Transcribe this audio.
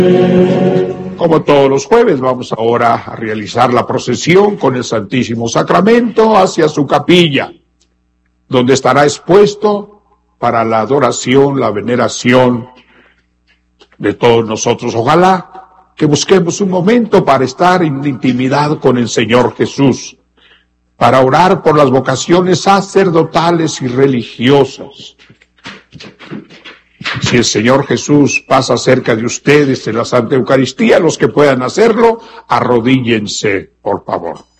Como todos los jueves, vamos ahora a realizar la procesión con el Santísimo Sacramento hacia su capilla, donde estará expuesto para la adoración, la veneración de todos nosotros. Ojalá que busquemos un momento para estar en intimidad con el Señor Jesús, para orar por las vocaciones sacerdotales y religiosas. Si el Señor Jesús pasa cerca de ustedes en la Santa Eucaristía, los que puedan hacerlo, arrodíllense, por favor.